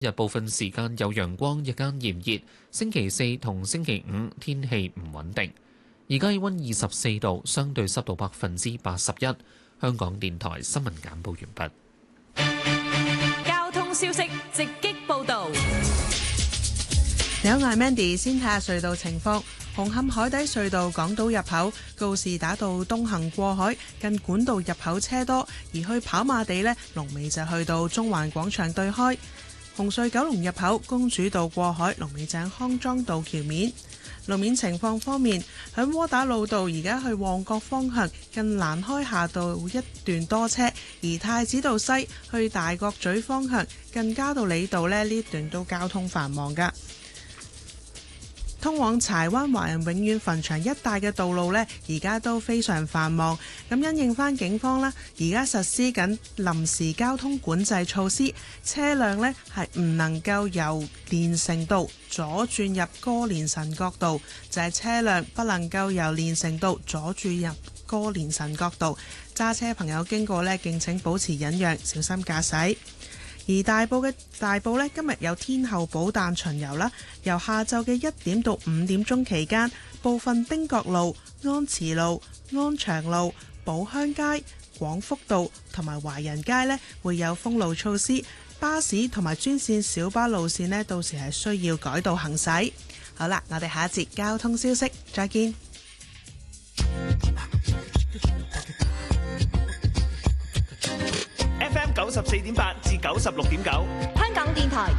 日部分時間有陽光，日間炎熱。星期四同星期五天氣唔穩定。而家氣溫24度，相對濕度81%。香港電台新聞簡報完畢。交通消息直擊報導。 你好，我係 Mandy， 先睇下隧道情況。紅磡海底隧道港島入口告士打道東行過海，近管道入口車多；而去跑馬地呢，龍尾就去到中環廣場對開。紅隧九龍入口公主道過海，龍尾井康莊道橋面。路面情況方面，喺窩打老道而家去旺角方向近蘭開夏道一段多車，而太子道西去大角咀方向近嘉道理道呢段都交通繁忙㗎。通往柴灣華人永遠墳場一帶嘅道路呢，而家都非常繁忙。咁因應翻警方啦，而家實施緊臨時交通管制措施，車輛呢係唔能夠由連城道左轉入歌連臣角道，就係車輛不能夠由連城道左轉入歌連臣角道。揸車朋友經過呢，敬請保持忍讓，小心駕駛。而大埔呢，今日有天后寶誕巡遊啦，由下晝嘅1點到5點鐘期間，部分汀角路、安慈路、安祥路、寶鄉街、廣福道同埋華人街呢會有封路措施，巴士同埋專線小巴路線呢，到時係需要改道行駛。好啦，我哋下一節交通消息再見。 FM 94.8至96.9， 香港電台